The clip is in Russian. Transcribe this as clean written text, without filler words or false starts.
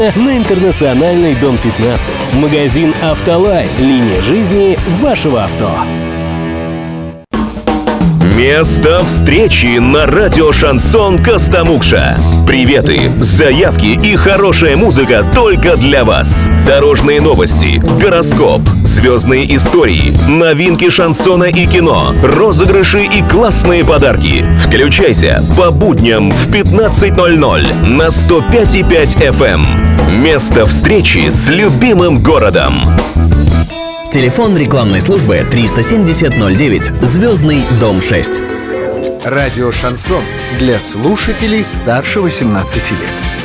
на Интернациональной, дом 15. Магазин «Автолай». Линия жизни вашего авто. Место встречи на радио «Шансон Костомукша». Приветы, заявки и хорошая музыка только для вас. Дорожные новости, гороскоп, звездные истории, новинки шансона и кино, розыгрыши и классные подарки. Включайся по будням в 15:00 на 105,5 FM. Место встречи с любимым городом. Телефон рекламной службы 370-09, Звездный, дом 6. Радио «Шансон» для слушателей старше 18 лет.